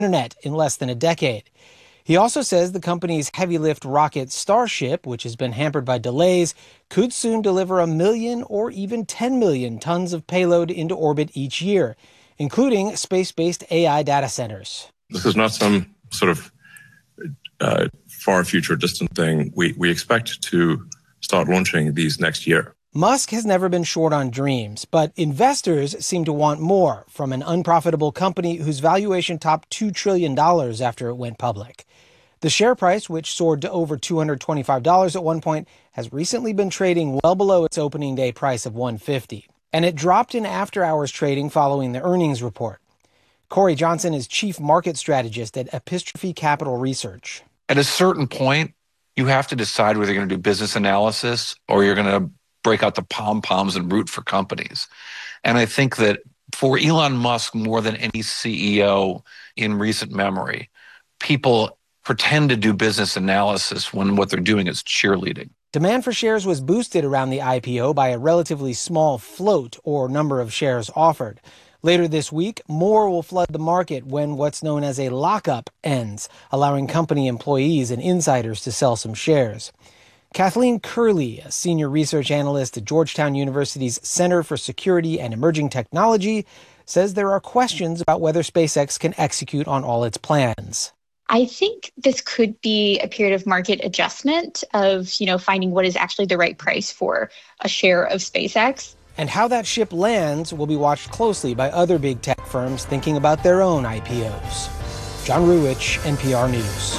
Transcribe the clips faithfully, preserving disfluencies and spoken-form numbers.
internet in less than a decade. He also says the company's heavy-lift rocket Starship, which has been hampered by delays, could soon deliver a million or even ten million tons of payload into orbit each year, including space-based A I data centers. This is not some sort of uh, far future distant thing. We, we expect to start launching these next year. Musk has never been short on dreams, but investors seem to want more from an unprofitable company whose valuation topped two trillion dollars after it went public. The share price, which soared to over two hundred twenty-five dollars at one point, has recently been trading well below its opening day price of one hundred fifty dollars, and it dropped in after-hours trading following the earnings report. Corey Johnson is chief market strategist at Epistrophe Capital Research. At a certain point, you have to decide whether you're going to do business analysis or you're going to break out the pom-poms and root for companies. And I think that for Elon Musk, more than any C E O in recent memory, people pretend to do business analysis when what they're doing is cheerleading. Demand for shares was boosted around the I P O by a relatively small float or number of shares offered. Later this week, more will flood the market when what's known as a lockup ends, allowing company employees and insiders to sell some shares. Kathleen Curley, a senior research analyst at Georgetown University's Center for Security and Emerging Technology, says there are questions about whether SpaceX can execute on all its plans. I think this could be a period of market adjustment of, you know, finding what is actually the right price for a share of SpaceX. And how that ship lands will be watched closely by other big tech firms thinking about their own I P Os. John Ruwitch, N P R News.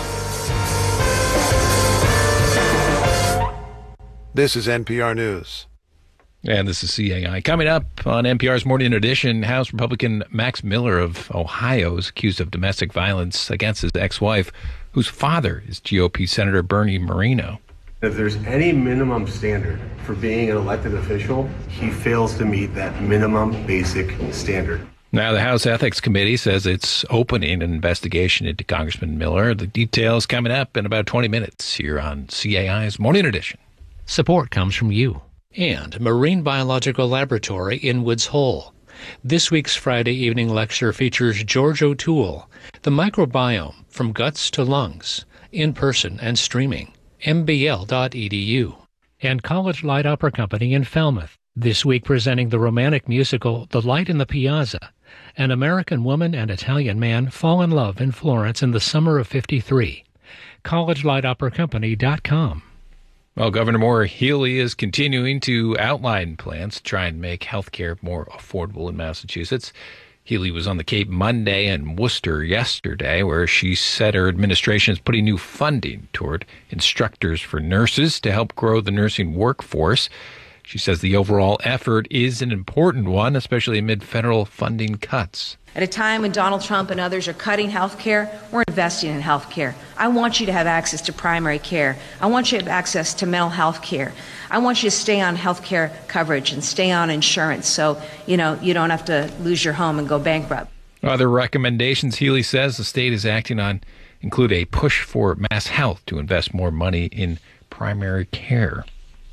This is N P R News. And this is C A I. Coming up on N P R's Morning Edition, House Republican Max Miller of Ohio is accused of domestic violence against his ex-wife, whose father is G O P Senator Bernie Moreno. If there's any minimum standard for being an elected official, he fails to meet that minimum basic standard. Now, the House Ethics Committee says it's opening an investigation into Congressman Miller. The details coming up in about twenty minutes here on C A I's Morning Edition. Support comes from you and Marine Biological Laboratory in Woods Hole. This week's Friday evening lecture features George O'Toole, the microbiome from guts to lungs, in person and streaming, m b l dot e d u. And College Light Opera Company in Falmouth, this week presenting the romantic musical The Light in the Piazza. An American woman and Italian man fall in love in Florence in the summer of fifty-three. college light opera company dot com. Well, Governor Maura Healey is continuing to outline plans to try and make health care more affordable in Massachusetts. Healey was on the Cape Monday and Worcester yesterday, where she said her administration is putting new funding toward instructors for nurses to help grow the nursing workforce. She says the overall effort is an important one, especially amid federal funding cuts. At a time when Donald Trump and others are cutting health care, we're investing in health care. I want you to have access to primary care. I want you to have access to mental health care. I want you to stay on health care coverage and stay on insurance so, you know, you don't have to lose your home and go bankrupt. Other recommendations, Healey says, the state is acting on include a push for Mass Health to invest more money in primary care.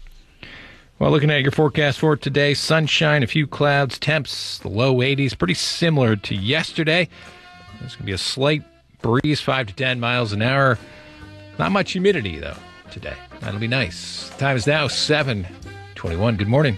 Well, looking at your forecast for today, sunshine, a few clouds, temps, the low eighties, pretty similar to yesterday. There's going to be a slight breeze, five to ten miles an hour. Not much humidity, though, today. That'll be nice. Time is now seven twenty-one. Good morning.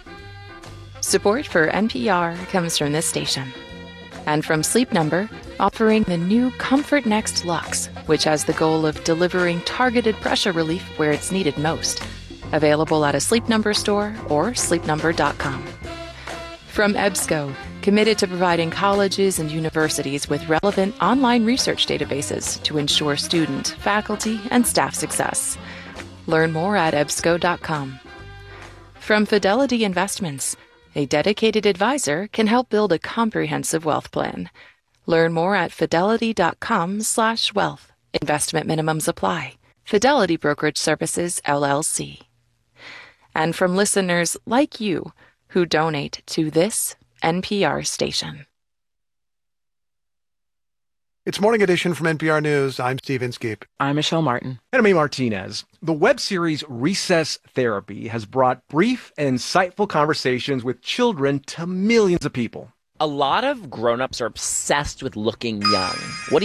Support for N P R comes from this station. And from Sleep Number, offering the new Comfort Next Luxe, which has the goal of delivering targeted pressure relief where it's needed most. Available at a Sleep Number store or sleep number dot com. From EBSCO, committed to providing colleges and universities with relevant online research databases to ensure student, faculty, and staff success. Learn more at ebsco dot com. From Fidelity Investments, a dedicated advisor can help build a comprehensive wealth plan. Learn more at fidelity dot com slash wealth. Investment minimums apply. Fidelity Brokerage Services, L L C. And from listeners like you who donate to this N P R station. It's Morning Edition from N P R News. I'm Steve Inskeep. I'm Michelle Martin. And I'm A. Martinez. The web series Recess Therapy has brought brief and insightful conversations with children to millions of people. a lot of grown-ups are obsessed with looking young. What do you